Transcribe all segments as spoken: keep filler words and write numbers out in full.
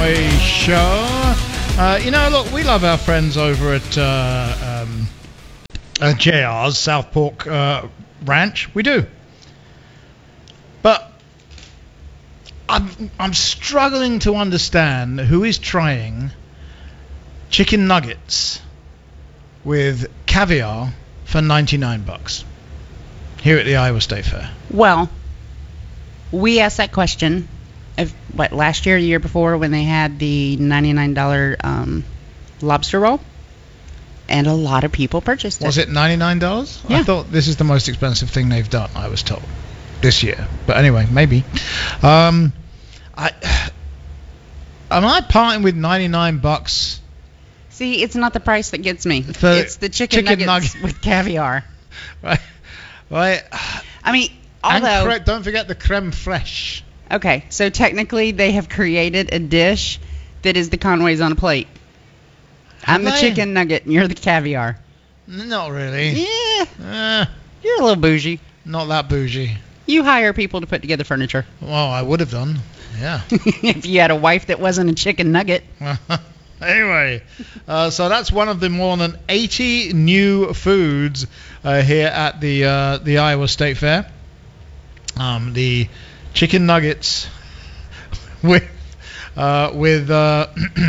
Conway Show. Uh, you know, look, we love our friends over at uh, um, uh, J R's South Fork uh, Ranch. We do. But I'm I'm struggling to understand who is trying chicken nuggets with caviar for ninety-nine bucks here at the Iowa State Fair. Well, we asked that question of what last year, the year before, when they had the ninety-nine dollars um, lobster roll, and a lot of people purchased it. Was it ninety-nine dollars? Yeah. I thought this is the most expensive thing they've done, I was told, this year. But anyway, maybe. Um, I am I parting with ninety-nine bucks? See, it's not the price that gets me. For it's the chicken, chicken nuggets nugget. with caviar. Right, right. I mean, And although cre- don't forget the creme fraiche. okay, so technically they have created a dish that is the Conways on a plate. Have I'm the they? chicken nugget, and you're the caviar. Not really. Yeah, Uh, you're a little bougie. not that bougie. You hire people to put together furniture. Well, I would have done. Yeah. If you had a wife that wasn't a chicken nugget. Anyway, uh, so that's one of the more than eighty new foods uh, here at the uh, the Iowa State Fair. Um, the chicken nuggets with uh, with uh,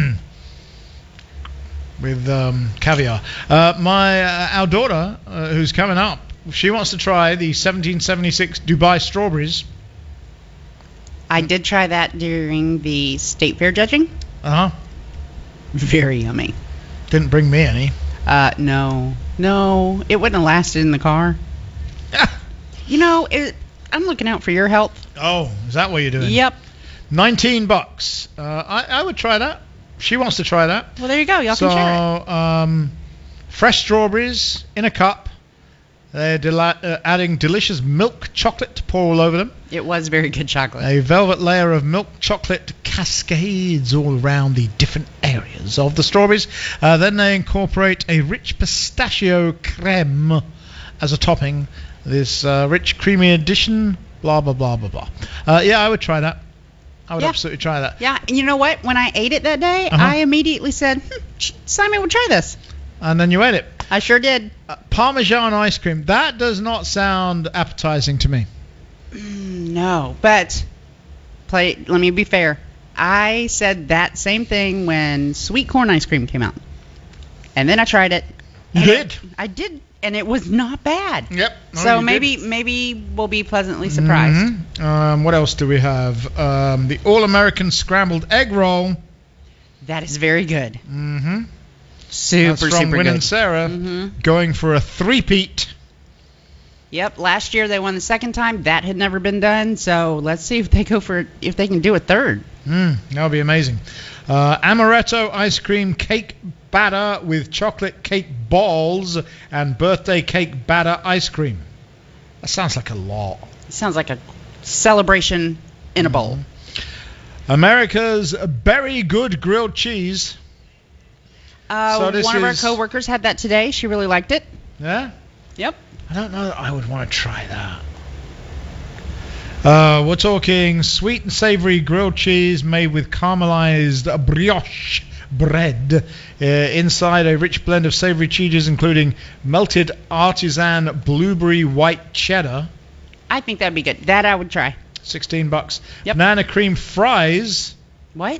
with um, caviar. Uh, my uh, our daughter, uh, who's coming up, she wants to try the seventeen seventy-six Dubai strawberries. I did try that during the state fair judging. Uh huh. Very yummy. Didn't bring me any. Uh, no. No, it wouldn't have lasted in the car. You know, it, I'm looking out for your health. Oh, is that what you're doing? Yep. nineteen bucks. Uh, I, I would try that. She wants to try that. Well, there you go. Y'all so, can share it. um, fresh strawberries in a cup. They're deli- uh, adding delicious milk chocolate to pour all over them. It was very good chocolate. A velvet layer of milk chocolate cascades all around the different areas of the strawberries. Uh, then they incorporate a rich pistachio creme as a topping. This uh, rich creamy addition, blah, blah, blah, blah, blah. Uh, yeah, I would try that. I would Yeah. absolutely try that. Yeah, and you know what? When I ate it that day, Uh-huh. I immediately said, hmm, Simon would try this. And then you ate it. I sure did. Uh, Parmesan ice cream. That does not sound appetizing to me. No, but play. Let me be fair. I said that same thing when sweet corn ice cream came out, and then I tried it. You and did? it- I did, and it was not bad. Yep. No, so you maybe did. maybe we'll be pleasantly surprised. Mhm. Um, what else do we have? Um, the All-American Scrambled Egg Roll. That is very good. Mm-hmm. Super That's from super Win good. and Sarah. Mhm. Going for a three-peat. Yep. Last year they won the second time. That had never been done. So let's see if they go for if they can do a third. Mm, that would be amazing. Uh, Amaretto ice cream cake batter with chocolate cake balls and birthday cake batter ice cream. That sounds like a lot. It sounds like a celebration in a bowl. America's Berry Good grilled cheese. Uh, So this one of our is- coworkers had that today. She really liked it. Yeah? Yep. I don't know that I would want to try that. Uh, we're talking sweet and savory grilled cheese made with caramelized brioche bread. Uh, inside a rich blend of savory cheeses, including melted artisan blueberry white cheddar. I think that'd be good. That I would try. sixteen bucks. Yep. Banana cream fries. What?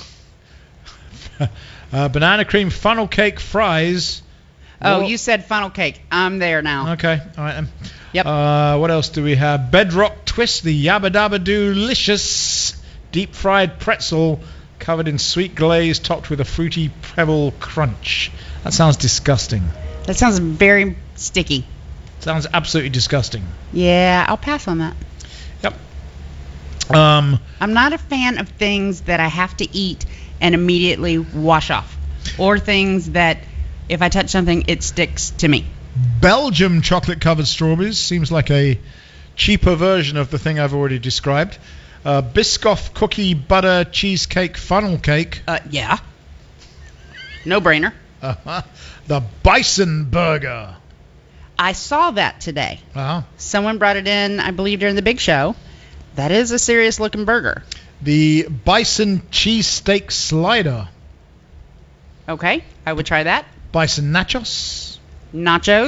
uh, banana cream funnel cake fries. Oh, Wha- you said funnel cake. I'm there now. Okay, all right then. Yep. Uh, what else do we have? Bedrock Twist, the Yabba Dabba Delicious deep fried pretzel covered in sweet glaze topped with a fruity pebble crunch. That sounds disgusting. That sounds very sticky. Sounds absolutely disgusting. Yeah, I'll pass on that. Yep. Um, I'm not a fan of things that I have to eat and immediately wash off, or things that if I touch something, it sticks to me. Belgium chocolate covered strawberries seems like a cheaper version of the thing I've already described. Uh, Biscoff cookie butter cheesecake funnel cake. Uh, yeah. No brainer. Uh-huh. The bison burger. I saw that today. Uh-huh. Someone brought it in, I believe, during the big show. That is a serious looking burger. the bison cheesesteak slider. Okay, I would try that. Bison nachos. Nachos.